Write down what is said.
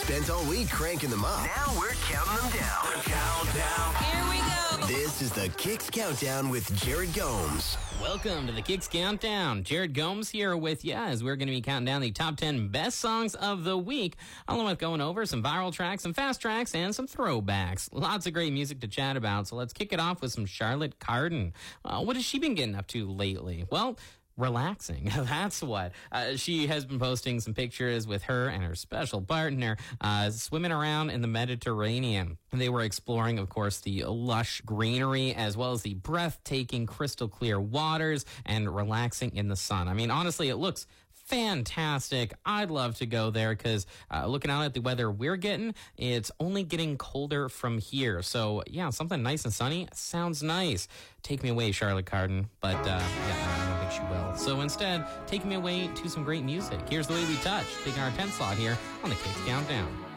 Spent all week cranking them up. Now we're counting them down. The countdown. Here we go. This is the Kicks Countdown with Jared Gomes. Welcome to the Kicks Countdown. Jared Gomes here with you as we're going to be counting down the top 10 best songs of the week, along with going over some viral tracks, some fast tracks, and some throwbacks. Lots of great music to chat about, so let's kick it off with some Charlotte Cardin. What has she been getting up to lately? Well, relaxing. That's what. She has been posting some pictures with her and her special partner swimming around in the Mediterranean. And they were exploring, of course, the lush greenery as well as the breathtaking crystal clear waters and relaxing in the sun. I mean, honestly, it looks fantastic. I'd love to go there because looking out at the weather we're getting, it's only getting colder from here. So, yeah, something nice and sunny sounds nice. Take me away, Charlotte Cardin. But, yeah, I don't think she will. So instead, take me away to some great music. Here's The Way We Touch, taking our 10th slot here on the Kicks Countdown.